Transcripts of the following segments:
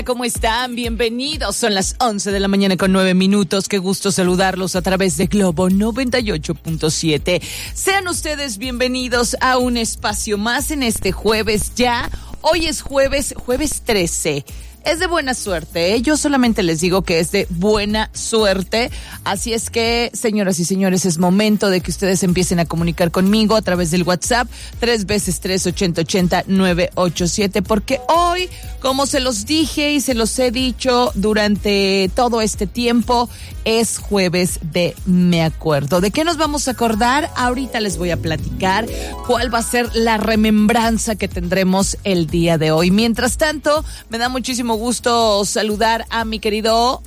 ¿Cómo están? Bienvenidos. Son las 11 de la mañana con 9 minutos. Qué gusto saludarlos a través de Globo 98.7. Sean ustedes bienvenidos a un espacio más en este jueves ya. Hoy es jueves 13. Es de buena suerte, ¿eh? Yo solamente les digo que es de buena suerte. Así es que, señoras y señores, es momento de que ustedes empiecen a comunicar conmigo a través del WhatsApp 3x3 8080-987, porque hoy, como se los dije y se los he dicho durante todo este tiempo, es jueves de Me Acuerdo. ¿De qué nos vamos a acordar? Ahorita les voy a platicar cuál va a ser la remembranza que tendremos el día de hoy. Mientras tanto, me da muchísimo gusto saludar a mi querido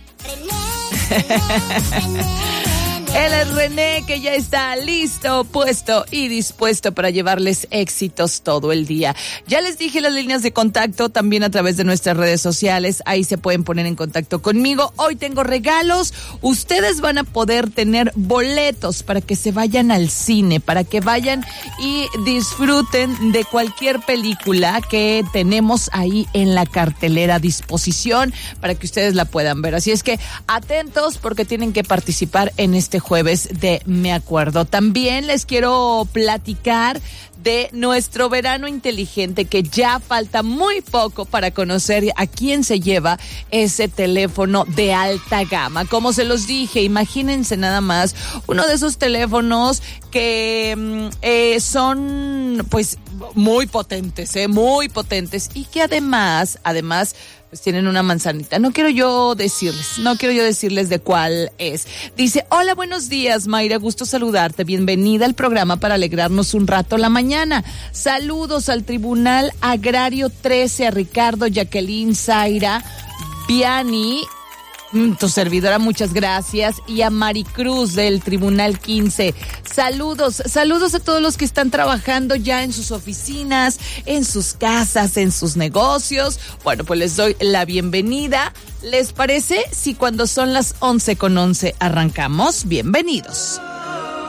Él es René, que ya está listo, puesto y dispuesto para llevarles éxitos todo el día. Ya les dije las líneas de contacto también a través de nuestras redes sociales. Ahí se pueden poner en contacto conmigo. Hoy tengo regalos. Ustedes van a poder tener boletos para que se vayan al cine, para que vayan y disfruten de cualquier película que tenemos ahí en la cartelera a disposición para que ustedes la puedan ver. Así es que atentos porque tienen que participar en este jueves de Me Acuerdo. También les quiero platicar de nuestro verano inteligente, que ya falta muy poco para conocer a quién se lleva ese teléfono de alta gama. Como se los dije, imagínense nada más uno de esos teléfonos que son pues muy potentes y que además pues tienen una manzanita. No quiero yo decirles de cuál es. Dice: hola, buenos días, Mayra, gusto saludarte, bienvenida al programa para alegrarnos un rato la mañana. Saludos al Tribunal Agrario 13, a Ricardo, Jacqueline, Zaira, Viani, tu servidora, muchas gracias, y a Maricruz del Tribunal 15. Saludos a todos los que están trabajando ya en sus oficinas, en sus casas, en sus negocios. Bueno, pues les doy la bienvenida. ¿Les parece si cuando son las 11:11 arrancamos? Bienvenidos.